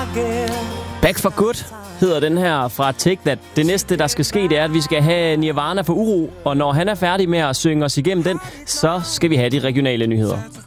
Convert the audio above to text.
Back for Good hedder den her fra Take That. Det næste, der skal ske, det er, at vi skal have Nirvana for Uro. Og når han er færdig med at synge os igennem den, så skal vi have de regionale nyheder.